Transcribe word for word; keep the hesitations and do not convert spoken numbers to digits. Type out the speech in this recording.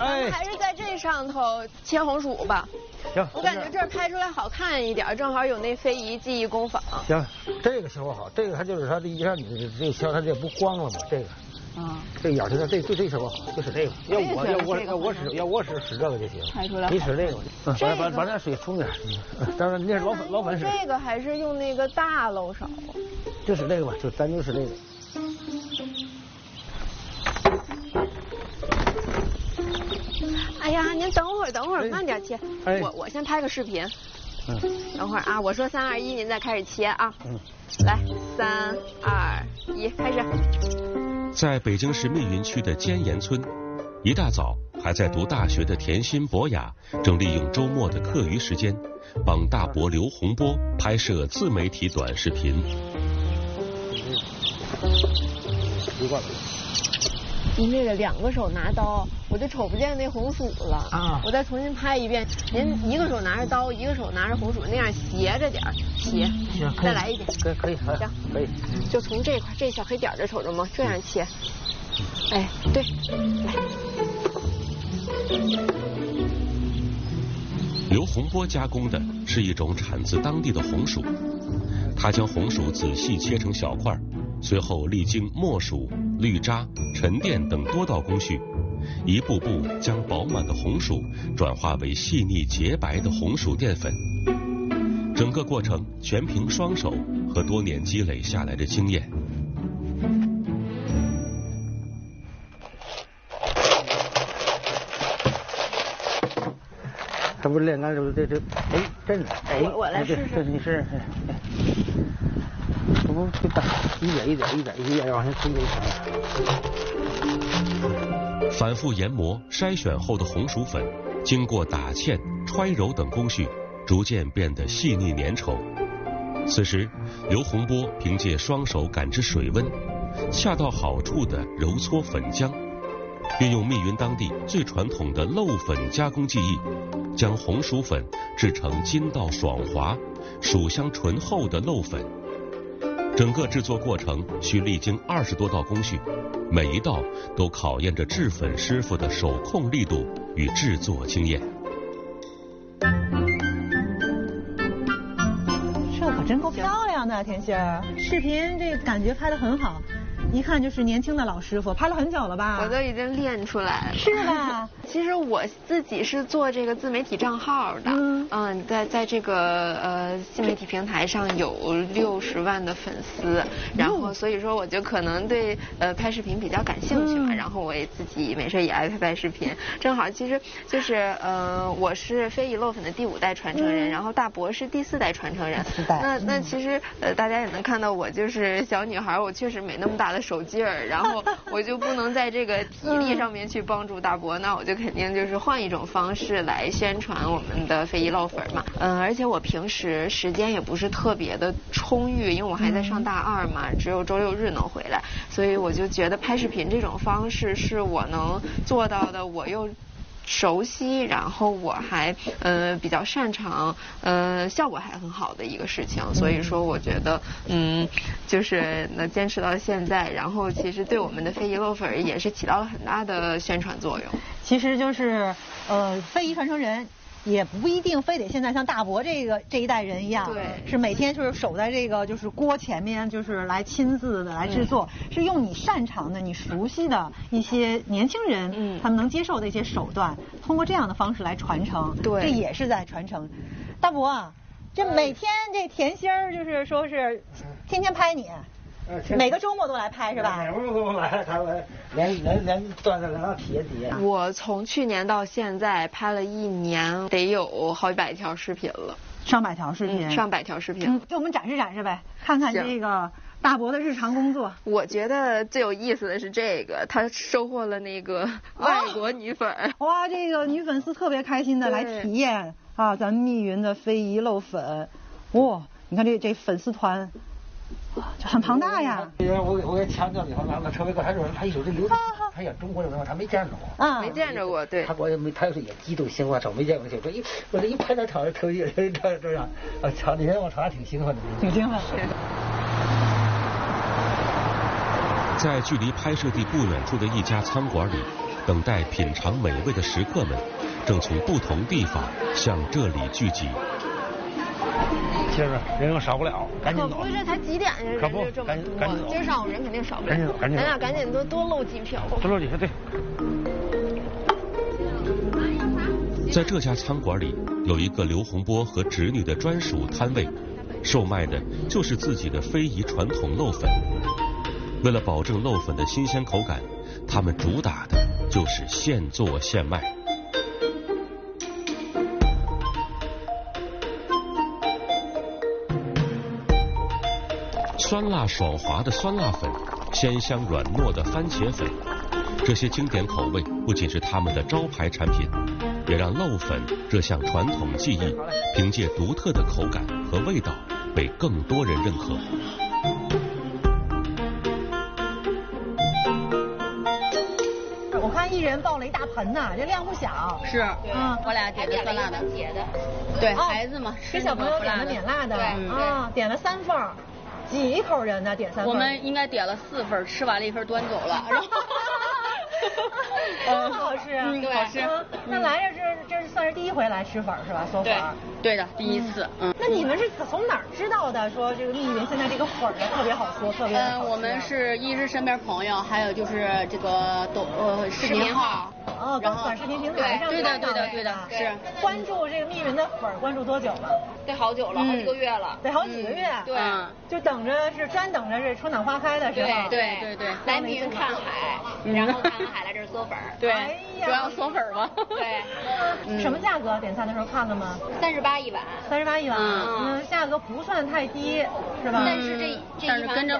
哎， 还是在这上头切红薯吧。 行， 我感觉这儿拍出来好看一点，正好有那非遗技艺工坊。 行，这个效果好，这个它就是它这一下你这个效它这不光了吗？这个。啊，这个眼睛这这这效果好，就使这个。要我要我要我使要我使使这个就行。 拍出来。 你使这个，嗯，把把把那水冲点。当然那是老粉老粉使。 这个还是用那个大漏勺。 就使这个吧，就咱就使这个。 哎呀，您等会儿，等会儿，慢点切。 哎， 我我先拍个视频。 嗯。 等会儿啊，我说三二一，您再开始切啊。嗯。来，三二一，开始。 在北京市密云区的尖岩村，一大早还在读大学的甜心博雅，正利用周末的课余时间，帮大伯刘洪波拍摄自媒体短视频。 习惯了。 您这个两个手拿刀，我就瞅不见那红薯了啊！我再重新拍一遍。您一个手拿着刀，一个手拿着红薯，那样斜着点切。 行， 再来一遍。 可以可以， 行， 可以。 就从这块这小黑点这瞅着吗？这样切。哎，对，来。 刘洪波加工的是一种产自当地的红薯，他将红薯仔细切成小块，随后历经磨薯、滤渣、沉淀等多道工序，一步步将饱满的红薯转化为细腻洁白的红薯淀粉。整个过程全凭双手和多年积累下来的经验。 这不是练干这这这，哎，真的，哎， 我我来试试， 这你试试，哎，这不这大，一点一点一点一点往上推这一层。 反复研磨筛选后的红薯粉，经过打芡、揣揉等工序，逐渐变得细腻粘稠。此时，刘洪波凭借双手感知水温，恰到好处地揉搓粉浆，运用密云当地最传统的漏粉加工技艺，将红薯粉制成筋道爽滑、薯香醇厚的漏粉。整个制作过程需历经二十多道工序，每一道都考验着制粉师傅的手控力度与制作经验。 这可真够漂亮的，甜心儿。视频这感觉拍得很好，一看就是年轻的老师傅，拍了很久了吧？ 我都已经练出来了。 是吧？ 其实我自己是做这个自媒体账号的，嗯，嗯在在这个呃新媒体平台上有六十万的粉丝，然后所以说我就可能对呃拍视频比较感兴趣嘛，嗯、然后我也自己没事也爱拍拍视频，正好其实就是呃我是非遗漏粉的第五代传承人，嗯、然后大伯是第四代传承人，四代，那那其实呃大家也能看到我就是小女孩，我确实没那么大的手劲儿，然后我就不能在这个体力上面去帮助大伯，那我就肯定就是换一种方式来宣传我们的非遗漏粉嘛。嗯，而且我平时时间也不是特别的充裕，因为我还在上大二嘛，只有周六日能回来，所以我就觉得拍视频这种方式是我能做到的，我又熟悉，然后我还呃比较擅长，呃效果还很好的一个事情，所以说我觉得嗯就是能坚持到现在，然后其实对我们的非遗漏粉也是起到了很大的宣传作用。 其实就是呃非遗传承人。也不一定非得现在像大伯这个这一代人一样， 对， 是每天就是守在这个就是锅前面，就是来亲自的来制作，嗯、是用你擅长的、你熟悉的一些年轻人，嗯，他们能接受的一些手段，通过这样的方式来传承， 对， 这也是在传承。大伯啊，这每天这甜心儿就是说是天天拍你。每个周末都来拍是吧？ 每个周末都来，他们连连连锻炼两体体。 我从去年到现在拍了一年，得有好几百条视频了。 上百条视频、 嗯，上百条视频。 嗯，给我们展示展示呗，看看这个大伯的日常工作。 我觉得最有意思的是这个，他收获了那个外国女粉。 哦、哇，这个女粉丝特别开心的来体验啊，咱们密云的非遗漏粉。哇、哦，你看这这粉丝团。就很庞大呀！ 我我给强调以后，那陈伟哥他说他有这流程，他也中国人他没见着过啊，没见着过，对。 他我也没，他要是也激动兴奋，瞅没见过这个，一我这一拍他场特别这这样，啊，瞧那天我瞅还挺兴奋的， 挺兴奋。 在距离拍摄地不远处的一家餐馆里， 等待品尝美味的食客们，正从不同地方向这里聚集。 其实人又少不了，赶紧走。 可不，这才几点呀？ 可不， 人就这么多， 赶紧走。 今儿上午人肯定少不了。 赶紧走，赶紧走。 咱俩赶紧多多漏几票。 多漏几票，对。 在这家餐馆里，有一个刘洪波和侄女的专属摊位，售卖的就是自己的非遗传统漏粉。为了保证漏粉的新鲜口感，他们主打的就是现做现卖。酸辣爽滑的酸辣粉，鲜香软糯的番茄粉，这些经典口味不仅是他们的招牌产品，也让漏粉这项传统技艺凭借独特的口感和味道被更多人认可。 我看一人抱了一大盆呐，这量不小。 是，嗯，我俩点的酸辣的，对，孩子嘛， 给小朋友点的免辣的，啊，点了三份。几口人呢？点三份？ 我们应该点了四份，吃完了一份端走了。 真好吃， 嗯，对，好吃。 那来这这这算是第一回来吃粉是吧？嗦粉。 对的，第一次。嗯。 那你们是从哪儿知道的？说这个密云现在这个粉儿特别好嗦，特别好吃。 嗯，我们是一是身边朋友，还有就是这个抖呃视频号。 哦，然后短视频平台上。 对的，对的，对的，是。 关注这个密云的粉儿，关注多久了？ 得好久了，好几个月了。 得好几个月。 对。 就等着是专等着这春暖花开的时候。 对对对。 来密云看海，然后看完海来这儿嗦粉。 对。主要嗦粉嘛。 对。 什么价格？点餐的时候看了吗？ 三十八一碗。 三十八一碗，嗯，价格不算太低，是吧？ 但是这这一盘粉